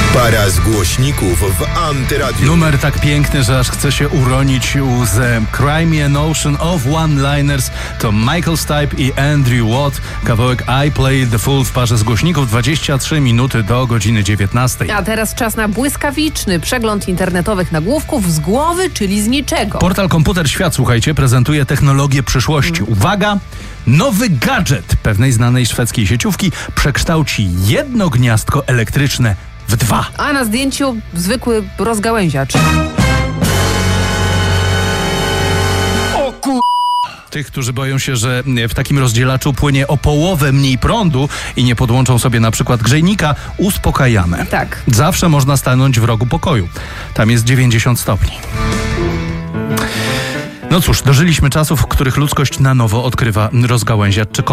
Para z głośników w Antyradiu. Numer tak piękny, że aż chce się uronić łzę. Cry Me an Ocean of One-Liners to Michael Stipe i Andrew Watt. Kawałek I Play the Fool w parze z głośników. 23 minuty do godziny 19. A teraz czas na błyskawiczny przegląd internetowych nagłówków z głowy, czyli z niczego. Portal Komputer Świat, słuchajcie, prezentuje technologię przyszłości. Uwaga! Nowy gadżet pewnej znanej szwedzkiej sieciówki przekształci jedno gniazdko elektryczne w dwa. A na zdjęciu zwykły rozgałęziacz. Tych, którzy boją się, że w takim rozdzielaczu płynie o połowę mniej prądu i nie podłączą sobie na przykład grzejnika, uspokajamy. Tak. Zawsze można stanąć w rogu pokoju. Tam jest 90 stopni. No cóż, dożyliśmy czasów, w których ludzkość na nowo odkrywa rozgałęziacz czy